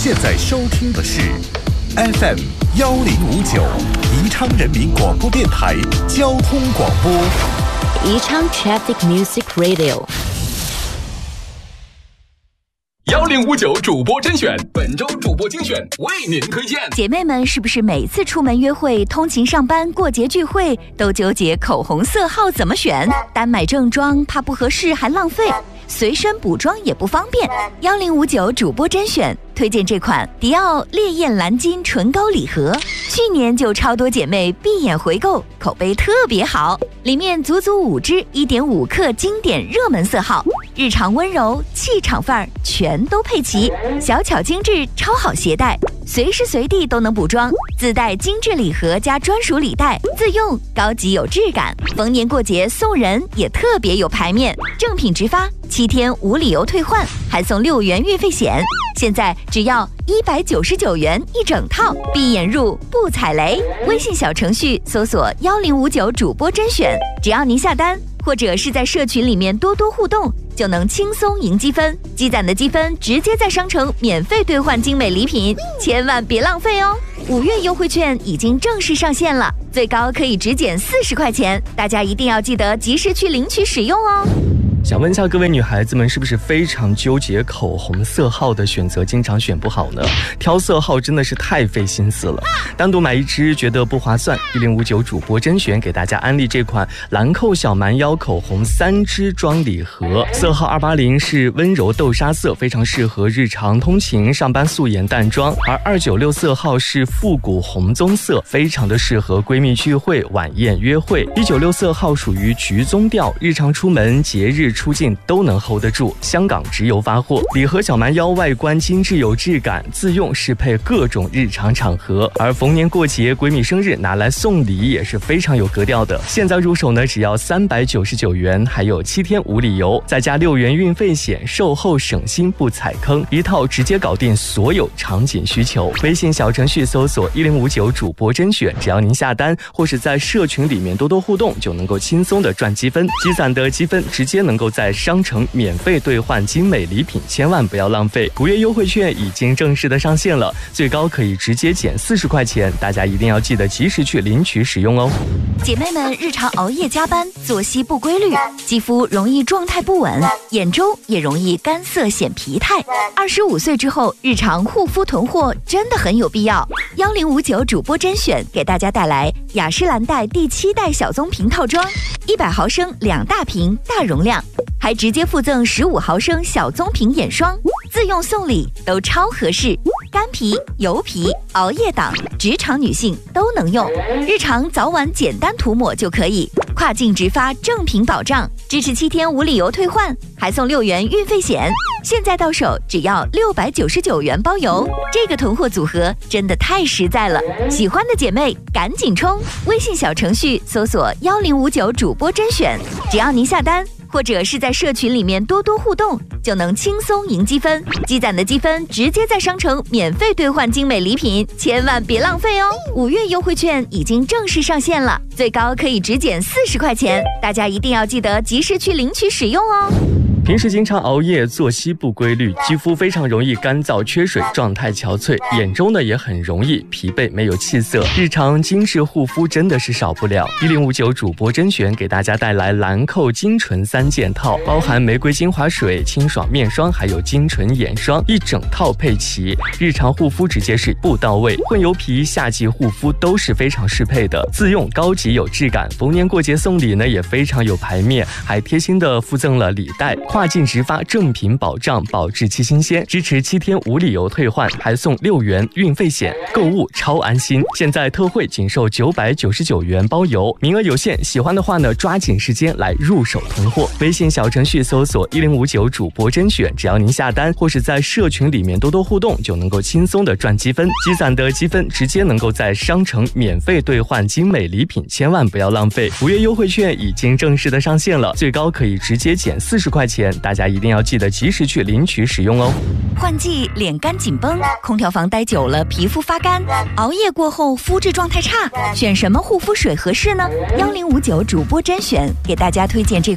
现在收听的是 FM 1059宜昌人民广播电台交通广播。 宜昌 Traffic Music Radio。 1059主播甄选，本周主播精选为您推荐。 姐妹们是不是每次出门约会、通勤上班、过节聚会都纠结口红色号怎么选？单买正装怕不合适还浪费，随身补妆也不方便。1059主播甄选推荐这款迪奥烈焰蓝金唇膏礼盒，去年就超多姐妹闭眼回购，口碑特别好。里面足足5支 1.5 克经典热门色号，日常温柔、气场范儿全都配齐，小巧精致，超好携带，随时随地都能补妆。自带精致礼盒加专属礼袋，自用高级有质感。逢年过节送人也特别有排面，正品直发，7天无理由退换，还送6元运费险。现在只要199元一整套，闭眼入不踩雷。微信小程序搜索1059主播甄选，只要您下单或者是在社群里面多多互动，就能轻松赢积分，积攒的积分直接在商城免费兑换精美礼品，千万别浪费哦！5月优惠券已经正式上线了，最高可以直减40块钱，大家一定要记得及时去领取使用哦。 想问一下各位女孩子们，是不是非常纠结口红色号的选择，经常选不好呢？挑色号真的是太费心思了，单独买一支觉得不划算。1059主播甄选给大家安利这款兰蔻小蛮腰口红3支装礼盒，色号280是温柔豆沙色，非常适合日常通勤、上班素颜淡妆；而296色号是复古红棕色，非常的适合闺蜜聚会、晚宴约会。196色号属于橘棕调，日常出门、节日出境都能 hold 得住，香港直邮发货。礼盒小蛮腰外观精致有质感，自用适配各种日常场合，而逢年过节、闺蜜生日拿来送礼也是非常有格调的。现在入手呢，只要399元，还有7天无理由，再加6元运费险，售后省心不踩坑，一套直接搞定所有场景需求。微信小程序搜索1059主播甄选，只要您下单或是在社群里面多多互动，就能够轻松的赚积分，积攒的积分直接能够在商城免费兑换精美礼品，千万不要浪费。5月优惠券已经正式的上线了，最高可以直接减40块钱，大家一定要记得及时去领取使用哦。 姐妹们日常熬夜加班，作息不规律，肌肤容易状态不稳，眼周也容易干涩显疲态。25岁之后，日常护肤囤货真的很有必要。1059主播甄选给大家带来雅诗兰黛第7代小棕瓶套装，100毫升2大瓶，大容量，还直接附赠15毫升小棕瓶眼霜，自用送礼都超合适。干皮、油皮、熬夜党、职场女性都能用，日常早晚简单涂抹就可以。跨境直发正品保障，支持7天无理由退换，还送6元运费险。现在到手只要699元包邮，这个囤货组合真的太实在了，喜欢的姐妹赶紧冲！微信小程序搜索1059主播甄选，只要您下单或者是在社群里面多多互动，就能轻松赢积分，积攒的积分直接在商城免费兑换精美礼品，千万别浪费哦！5月优惠券已经正式上线了，最高可以直减40块钱，大家一定要记得及时去领取使用哦。 平时经常熬夜，作息不规律，肌肤非常容易干燥缺水，状态憔悴，眼周呢也很容易疲惫没有气色，日常精致护肤真的是少不了。1059主播甄选给大家带来兰蔻精纯3件套，包含玫瑰精华水、清爽面霜还有精纯眼霜，一整套配齐，日常护肤直接是不到位，混油皮、夏季护肤都是非常适配的，自用高级有质感，逢年过节送礼呢也非常有排面，还贴心的附赠了礼袋，跨境直发正品保障，保质期新鲜，支持7天无理由退换，还送6元运费险，购物超安心。现在特惠仅售999元包邮，名额有限，喜欢的话呢，抓紧时间来入手囤货。微信小程序搜索1059主播甄选，只要您下单或是在社群里面多多互动，就能够轻松的赚积分，积攒的积分直接能够在商城免费兑换精美礼品，千万不要浪费。5月优惠券已经正式的上线了，最高可以直接减40块钱，大家一定要记得及时去领取使用哦。 换季脸干紧绷，空调房待久了皮肤发干，熬夜过后肤质状态差，选什么护肤水合适呢？1059主播甄选给大家推荐这款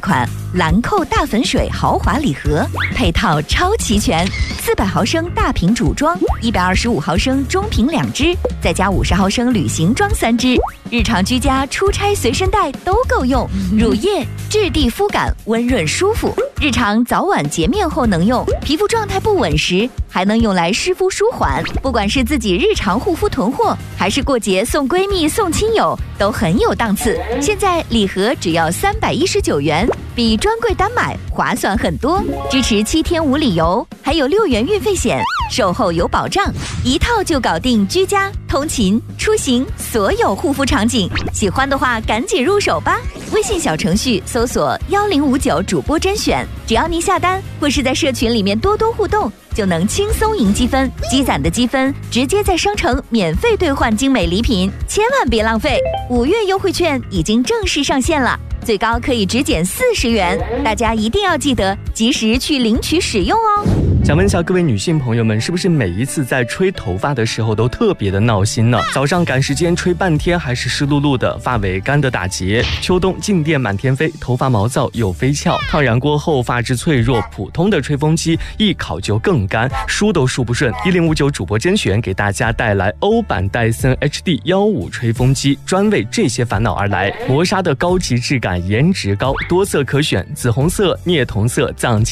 兰蔻大粉水豪华礼盒，配套超齐全，400毫升大瓶主装，125毫升中瓶2支，再加50毫升旅行装3支，日常居家、出差随身带都够用。乳液质地肤感温润舒服，日常早晚洁面后能用，皮肤状态不稳时还能用来湿敷舒缓。不管是自己日常护肤囤货，还是过节送闺蜜送亲友，都很有档次。现在礼盒只要319元，比专柜单买划算很多，支持7天无理由，还有6元运费险，售后有保障，一套就搞定居家、通勤、出行所有护肤场景。喜欢的话赶紧入手吧！微信小程序搜索1059主播甄选，只要您下单或是在社群里面多多互动，就能轻松赢积分，积攒的积分直接在商城免费兑换精美礼品，千万别浪费！5月优惠券已经正式上线了，最高可以直减40元，大家一定要记得及时去领取使用哦。 想问一下各位女性朋友们，是不是每一次在吹头发的时候都特别的闹心呢？早上赶时间吹半天还是湿漉漉的，发尾干的打结；秋冬静电满天飞，头发毛躁又飞翘；烫染过后发质脆弱，普通的吹风机一烤就更干，梳都梳不顺。1059主播甄选给大家带来欧版戴森 HD15吹风机，专为这些烦恼而来。磨砂的高级质感，颜值高，多色可选，紫红色、镍铜色、藏